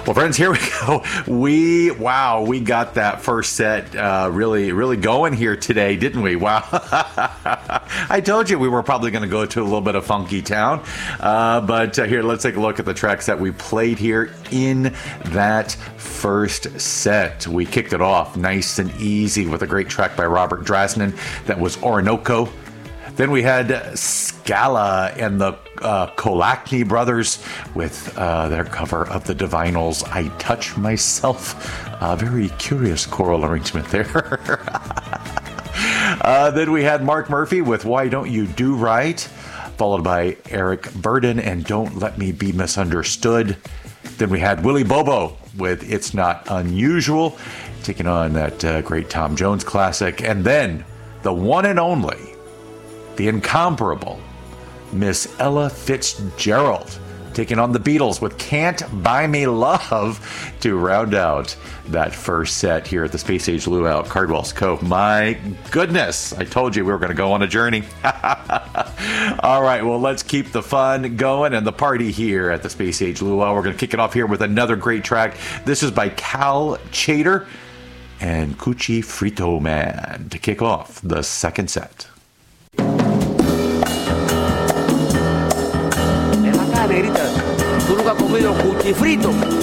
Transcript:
Well, friends, here we go. We got that first set really going here today, didn't we? Wow. I told you we were probably going to go to a little bit of Funky Town. But here, let's take a look at the tracks that we played here in that first set. We kicked it off nice and easy with a great track by Robert Drasnin. That was Orinoco. Then we had Scala and the Kolakny brothers with their cover of the Divinyls, I Touch Myself. A very curious choral arrangement there. Then we had Mark Murphy with Why Don't You Do Right, followed by Eric Burden and Don't Let Me Be Misunderstood. Then we had Willie Bobo with It's Not Unusual, taking on that great Tom Jones classic. And then the one and only, the incomparable Miss Ella Fitzgerald, taking on the Beatles with Can't Buy Me Love to round out that first set here at the Space Age Luau at Cardwell's Cove. My goodness, I told you we were going to go on a journey. All right, well, let's keep the fun going and the party here at the Space Age Luau. We're going to kick it off here with another great track. This is by Cal Chater and Cuchi Frito Man to kick off the second set. Ven acá, negrita. ¿Tú nunca has comido cuchifrito?